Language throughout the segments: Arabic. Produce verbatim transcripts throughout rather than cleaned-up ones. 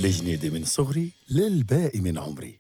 الجنيدة من صغري للباقي من عمري.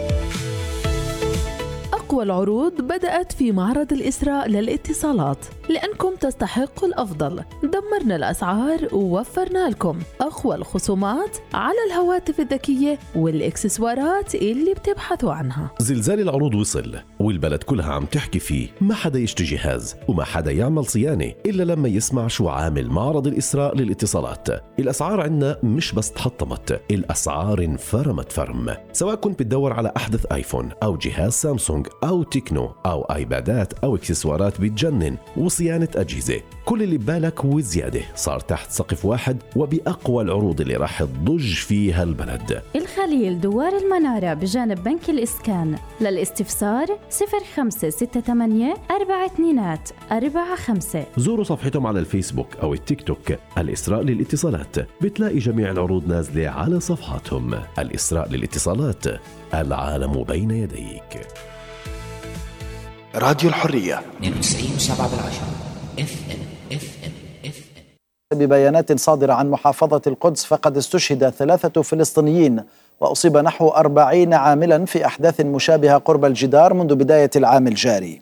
أقوى العروض بدأت في معرض الإسراء للاتصالات، لأنكم تستحقوا الأفضل. دمرنا الأسعار ووفرنا لكم أقوى الخصومات على الهواتف الذكية والإكسسوارات اللي بتبحثوا عنها. زلزال العروض وصل والبلد كلها عم تحكي فيه. ما حدا يشتري جهاز وما حدا يعمل صيانة إلا لما يسمع شو عامل معرض الإسراء للاتصالات. الأسعار عنا مش بس تحطمت، الأسعار انفرمت فرم. سواء كنت بتدور على أحدث آيفون أو جهاز سامسونج أو تكنو أو آيبادات أو إكسسوارات بتجنن وصيانة أجهزة، كل اللي ببالك وزيادة صار تحت سقف واحد وبأقوى العروض اللي راح تضج فيها البلد. الخليل دوار المنارة بجانب بنك الإسكان. للاستفسار صفر خمسة ستة ثمانية أربعة اثنين أربعة خمسة. زوروا صفحتهم على الفيسبوك أو التيك توك الإسراء للاتصالات، بتلاقي جميع العروض نازلة على صفحاتهم. الإسراء للاتصالات، العالم بين يديك. راديو الحرية اثنين وتسعين وسبعة بالعشرة اف ام اف ام اف ام. ببيانات صادرة عن محافظة القدس فقد استشهد ثلاثة فلسطينيين وأصيب نحو أربعين عاملا في أحداث مشابهة قرب الجدار منذ بداية العام الجاري.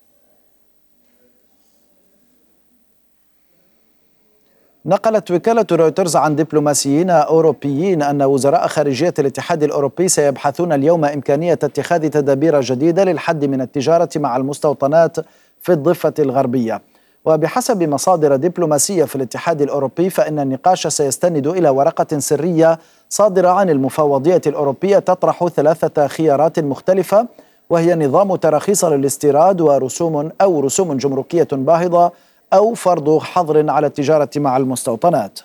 نقلت وكالة رويترز عن دبلوماسيين أوروبيين أن وزراء خارجية الاتحاد الأوروبي سيبحثون اليوم إمكانية اتخاذ تدابير جديدة للحد من التجارة مع المستوطنات في الضفة الغربية. وبحسب مصادر دبلوماسية في الاتحاد الأوروبي فإن النقاش سيستند إلى ورقة سرية صادرة عن المفوضية الأوروبية تطرح ثلاثة خيارات مختلفة، وهي نظام تراخيص للاستيراد ورسوم أو رسوم جمركية باهظة أو فرض حظر على التجارة مع المستوطنات.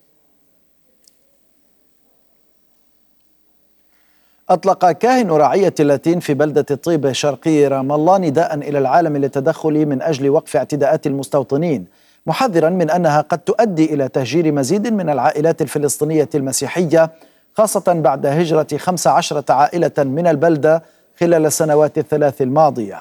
أطلق كاهن رعية اللاتين في بلدة الطيب شرقي رام الله نداء إلى العالم للتدخل من أجل وقف اعتداءات المستوطنين، محذرا من أنها قد تؤدي إلى تهجير مزيد من العائلات الفلسطينية المسيحية، خاصة بعد هجرة خمس عشرة عائلة من البلدة خلال السنوات الثلاث الماضية.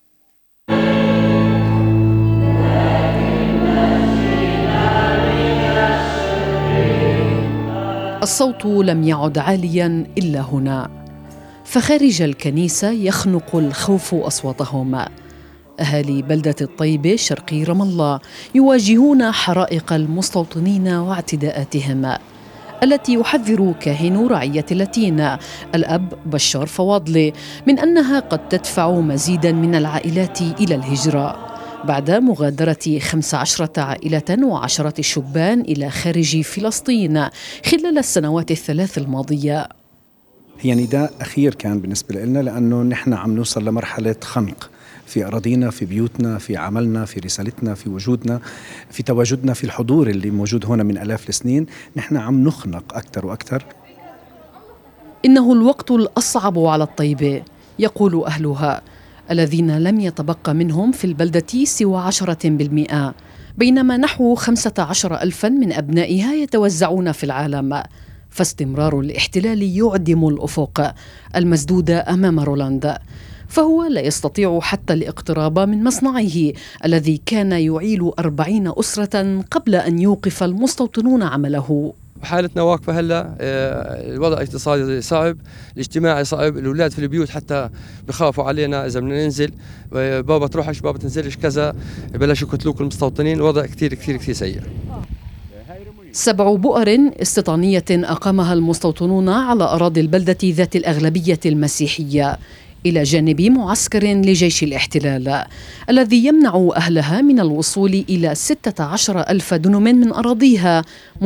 الصوت لم يعد عالياً إلا هنا، فخارج الكنيسة يخنق الخوف أصواتهم. أهالي بلدة الطيبة شرقي رام الله يواجهون حرائق المستوطنين واعتداءاتهم التي يحذر كاهن رعية اللاتين الأب بشار فواضلي من أنها قد تدفع مزيداً من العائلات إلى الهجرة بعد مغادرة خمس عشرة عائلة وعشرة شبان إلى خارج فلسطين خلال السنوات الثلاث الماضية. هي نداء أخير كان بالنسبة لنا، لأنه نحن عم نوصل لمرحلة خنق في أراضينا، في بيوتنا، في عملنا، في رسالتنا، في وجودنا، في تواجدنا، في الحضور اللي موجود هنا من آلاف السنين. نحن عم نخنق أكثر وأكثر. إنه الوقت الأصعب على الطيبة، يقول أهلها الذين لم يتبقى منهم في البلدة سوى عشرة بالمئة، بينما نحو خمسة عشر ألفاً من أبنائها يتوزعون في العالم. فاستمرار الاحتلال يعدم الأفق المسدود أمام رولاندا، فهو لا يستطيع حتى الاقتراب من مصنعه الذي كان يعيل أربعين أسرة قبل أن يوقف المستوطنون عمله. حالتنا واقفة هلا، الوضع الاقتصادي صعب، الاجتماعي صعب، الأولاد في البيوت حتى بخافوا علينا إذا بدنا ننزل، بابا تروحش بابا تنزلش كذا، بلشوا يقتلوك المستوطنين. الوضع كتير كتير كتير سيء. سبع بؤر استيطانية أقامها المستوطنون على أراضي البلدة ذات الأغلبية المسيحية إلى جانب معسكر لجيش الاحتلال الذي يمنع أهلها من الوصول إلى ستة عشر ألف دنم من أراضيها